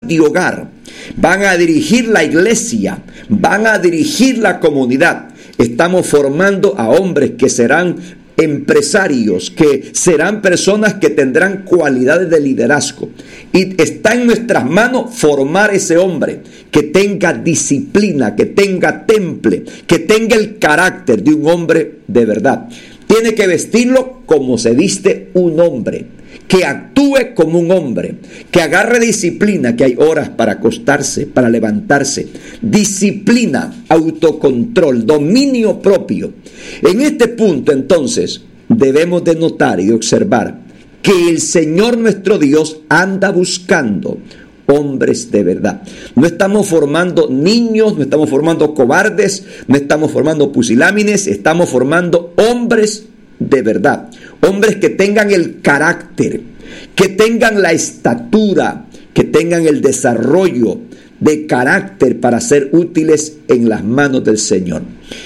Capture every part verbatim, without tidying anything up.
de hogar, van a dirigir la iglesia, van a dirigir la comunidad. Estamos formando a hombres que serán empresarios, que serán personas que tendrán cualidades de liderazgo. Y está en nuestras manos formar ese hombre que tenga disciplina, que tenga temple, que tenga el carácter de un hombre de verdad. Tiene que vestirlo como se viste un hombre, que actúe como un hombre, que agarre disciplina, que hay horas para acostarse, para levantarse, disciplina, autocontrol, dominio propio. En este punto, entonces, debemos de notar y observar que el Señor nuestro Dios anda buscando hombres de verdad. No estamos formando niños, no estamos formando cobardes, no estamos formando pusilámines, estamos formando hombres de verdad. Hombres que tengan el carácter, que tengan la estatura, que tengan el desarrollo de carácter para ser útiles en las manos del Señor.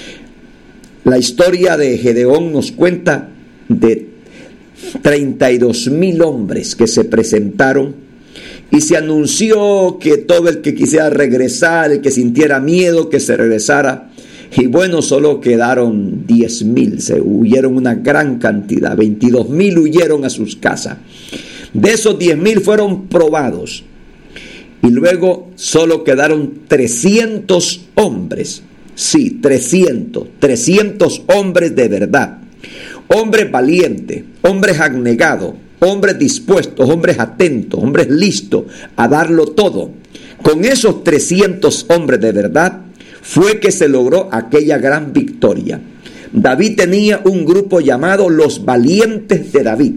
La historia de Gedeón nos cuenta de treinta y dos mil hombres que se presentaron y se anunció que todo el que quisiera regresar, el que sintiera miedo, que se regresara. Y bueno, solo quedaron diez mil, se huyeron una gran cantidad, veintidós mil huyeron a sus casas. De esos diez mil fueron probados y luego solo quedaron trescientos hombres. Sí, trescientos, trescientos hombres de verdad, hombres valientes, hombres abnegados, hombres dispuestos, hombres atentos, hombres listos a darlo todo. Con esos trescientos hombres de verdad fue que se logró aquella gran victoria. David tenía un grupo llamado los valientes de David,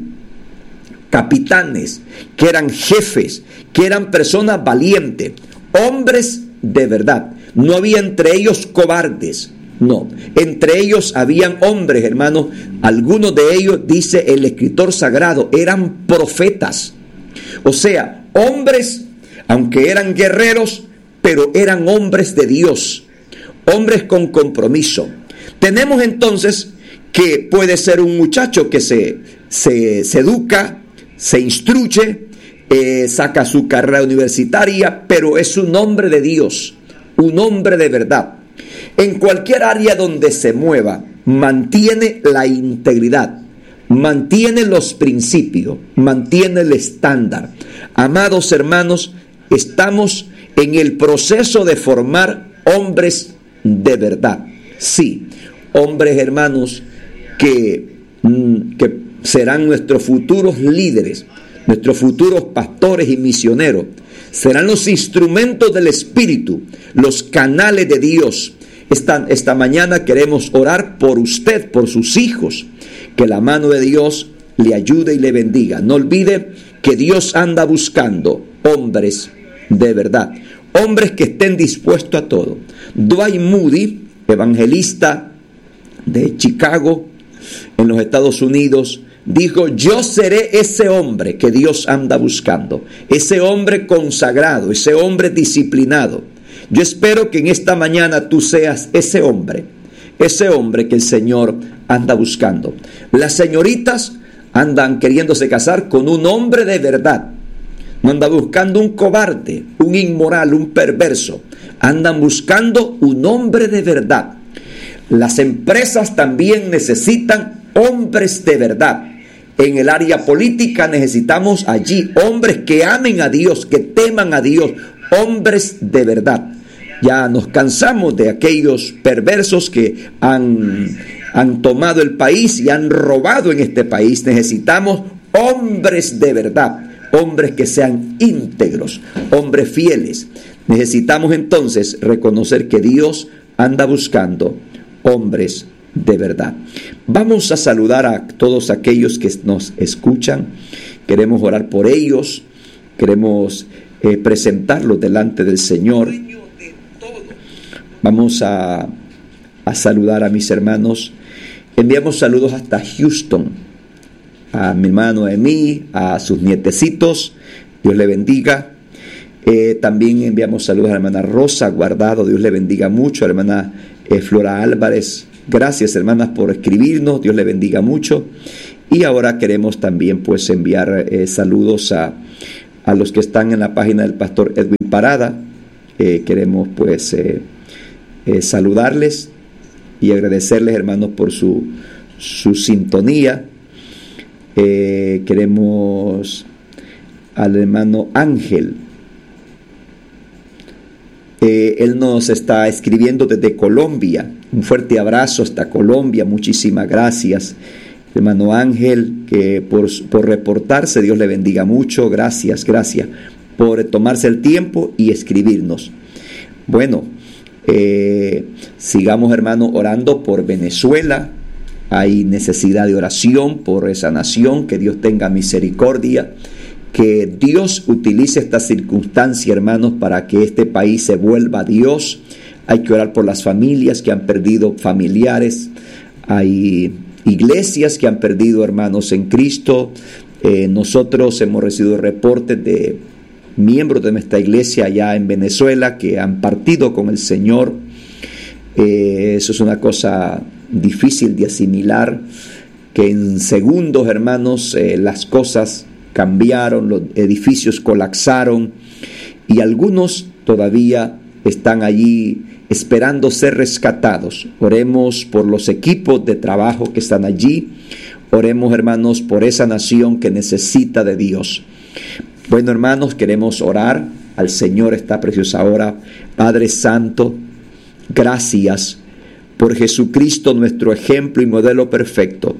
capitanes, que eran jefes, que eran personas valientes, hombres de verdad. No había entre ellos cobardes, no. Entre ellos habían hombres, hermanos. Algunos de ellos, dice el escritor sagrado, eran profetas. O sea, hombres, aunque eran guerreros, pero eran hombres de Dios, hombres con compromiso. Tenemos entonces que puede ser un muchacho que se, se, se educa, se instruye, eh, saca su carrera universitaria, pero es un hombre de Dios, un hombre de verdad. En cualquier área donde se mueva, mantiene la integridad, mantiene los principios, mantiene el estándar. Amados hermanos, estamos en el proceso de formar hombres de verdad. Sí, hombres hermanos que, que serán nuestros futuros líderes, nuestros futuros pastores y misioneros. Serán los instrumentos del Espíritu, los canales de Dios. Esta, esta mañana queremos orar por usted, por sus hijos, que la mano de Dios le ayude y le bendiga. No olvide que Dios anda buscando hombres de verdad, hombres que estén dispuestos a todo. Dwight Moody, evangelista de Chicago, en los Estados Unidos, dijo: yo seré ese hombre que Dios anda buscando, ese hombre consagrado, ese hombre disciplinado. Yo espero que en esta mañana tú seas ese hombre, ese hombre que el Señor anda buscando. Las señoritas andan queriéndose casar con un hombre de verdad. No andan buscando un cobarde, un inmoral, un perverso. Andan buscando un hombre de verdad. Las empresas también necesitan hombres de verdad. En el área política necesitamos allí hombres que amen a Dios, que teman a Dios, hombres de verdad. Ya nos cansamos de aquellos perversos que han, han tomado el país y han robado en este país. Necesitamos hombres de verdad, hombres que sean íntegros, hombres fieles. Necesitamos entonces reconocer que Dios anda buscando hombres de verdad. Vamos a saludar a todos aquellos que nos escuchan. Queremos orar por ellos. Queremos eh, presentarlos delante del Señor. Vamos a, a saludar a mis hermanos. Enviamos saludos hasta Houston, a mi hermano Emi, a sus nietecitos. Dios le bendiga. Eh, también enviamos saludos a la hermana Rosa Guardado. Dios le bendiga mucho. A la hermana eh, Flora Álvarez. Gracias, hermanas, por escribirnos. Dios le bendiga mucho. Y ahora queremos también pues enviar eh, saludos a, a los que están en la página del pastor Edwin Parada. Eh, queremos pues eh, eh, saludarles y agradecerles, hermanos, por su, su sintonía. Eh, queremos al hermano Ángel. Eh, él nos está escribiendo desde Colombia. Un fuerte abrazo hasta Colombia. Muchísimas gracias, hermano Ángel, que por, por reportarse. Dios le bendiga mucho. Gracias, gracias por tomarse el tiempo y escribirnos. Bueno, eh, sigamos, hermano, orando por Venezuela. Hay necesidad de oración por esa nación. Que Dios tenga misericordia. Que Dios utilice esta circunstancia, hermanos, para que este país se vuelva a Dios. Hay que orar por las familias que han perdido familiares. Hay iglesias que han perdido hermanos en Cristo. Eh, nosotros hemos recibido reportes de miembros de nuestra iglesia allá en Venezuela que han partido con el Señor. Eh, eso es una cosa difícil de asimilar, que en segundos, hermanos, eh, las cosas cambiaron, los edificios colapsaron y algunos todavía están allí esperando ser rescatados. Oremos por los equipos de trabajo que están allí. Oremos, hermanos, por esa nación que necesita de Dios. Bueno, hermanos, queremos orar al Señor esta preciosa hora. Padre Santo, gracias por Jesucristo, nuestro ejemplo y modelo perfecto,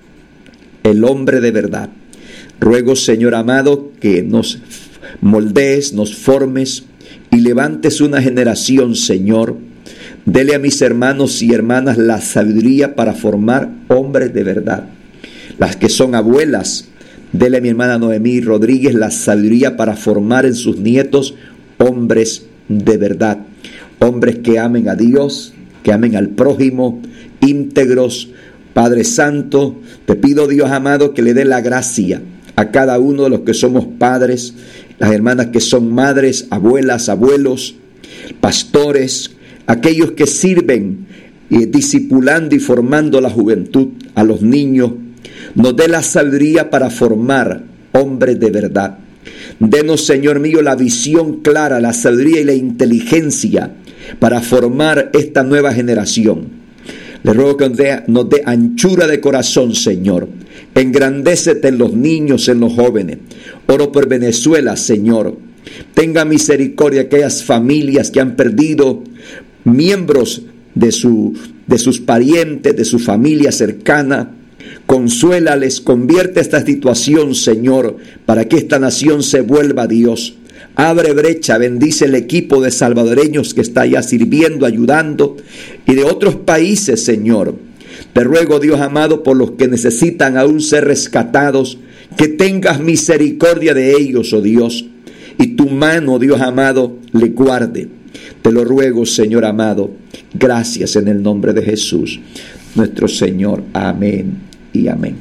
el hombre de verdad. Ruego, Señor amado, que nos moldees, nos formes y levantes una generación, Señor. Dele a mis hermanos y hermanas la sabiduría para formar hombres de verdad. Las que son abuelas, dele a mi hermana Noemí Rodríguez la sabiduría para formar en sus nietos hombres de verdad. Hombres que amen a Dios, que amen al prójimo, íntegros. Padre Santo, te pido, Dios amado, que le dé la gracia a cada uno de los que somos padres, las hermanas que son madres, abuelas, abuelos, pastores, aquellos que sirven eh, discipulando y formando la juventud, a los niños. Nos dé la sabiduría para formar hombres de verdad. Denos, Señor mío, la visión clara, la sabiduría y la inteligencia para formar esta nueva generación. Le ruego que nos dé, nos dé anchura de corazón, Señor. Engrandécete en los niños, en los jóvenes. Oro por Venezuela, Señor. Tenga misericordia de aquellas familias que han perdido miembros de, su, de sus parientes, de su familia cercana. Consuélales, convierte esta situación, Señor, para que esta nación se vuelva a Dios. Abre brecha, bendice el equipo de salvadoreños que está allá sirviendo, ayudando, y de otros países, Señor. Te ruego, Dios amado, por los que necesitan aún ser rescatados, que tengas misericordia de ellos, oh Dios, y tu mano, Dios amado, le guarde. Te lo ruego, Señor amado. Gracias en el nombre de Jesús, nuestro Señor. Amén y amén.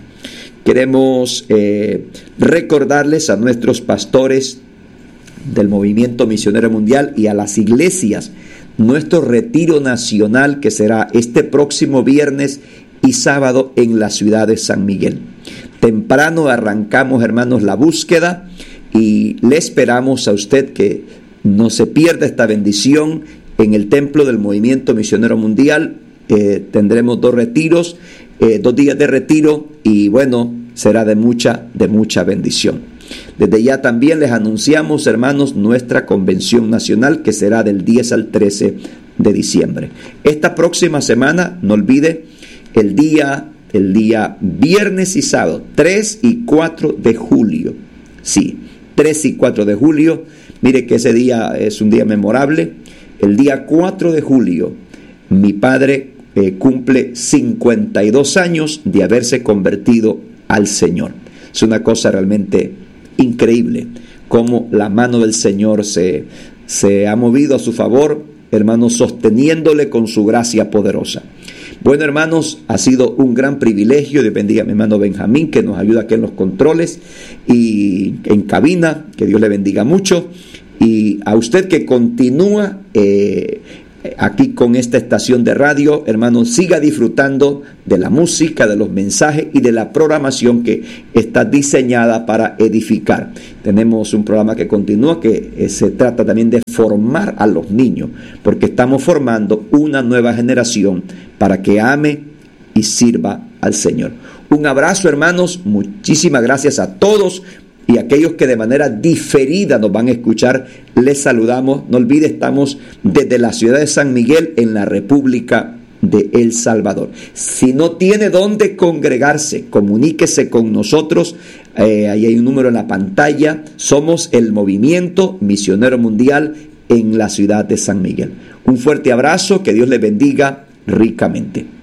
Queremos eh, recordarles a nuestros pastores del Movimiento Misionero Mundial y a las iglesias nuestro retiro nacional, que será este próximo viernes y sábado en la ciudad de San Miguel. Temprano arrancamos, hermanos, la búsqueda y le esperamos a usted que no se pierda esta bendición en el templo del Movimiento Misionero Mundial. Eh, tendremos dos retiros, eh, dos días de retiro, y bueno, será de mucha, de mucha bendición. Desde ya también les anunciamos, hermanos, nuestra convención nacional, que será del diez al trece de diciembre. Esta próxima semana, no olvide, el día, el día viernes y sábado, tres y cuatro de julio. Sí, tres y cuatro de julio. Mire que ese día es un día memorable. El día cuatro de julio, mi padre eh, cumple cincuenta y dos años de haberse convertido al Señor. Es una cosa realmente increíble cómo la mano del Señor se, se ha movido a su favor, hermanos, sosteniéndole con su gracia poderosa. Bueno, hermanos, ha sido un gran privilegio. Dios bendiga a mi hermano Benjamín, que nos ayuda aquí en los controles y en cabina. Que Dios le bendiga mucho. Y a usted que continúa eh, aquí con esta estación de radio, hermano, siga disfrutando de la música, de los mensajes y de la programación que está diseñada para edificar. Tenemos un programa que continúa que eh, se trata también de formar a los niños, porque estamos formando una nueva generación para que ame y sirva al Señor. Un abrazo, hermanos, muchísimas gracias a todos. Y aquellos que de manera diferida nos van a escuchar, les saludamos. No olvide, estamos desde la ciudad de San Miguel, en la República de El Salvador. Si no tiene dónde congregarse, comuníquese con nosotros. Eh, ahí hay un número en la pantalla. Somos el Movimiento Misionero Mundial en la ciudad de San Miguel. Un fuerte abrazo, que Dios les bendiga ricamente.